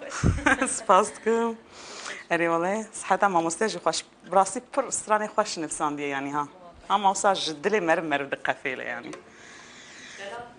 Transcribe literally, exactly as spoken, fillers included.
سپاس دکم. اری والله صحت ما مستج خوش براسي پر استراني خوش نفسان دي يعني ها. هم اوساج دلي مر مر دقة فيله يعني.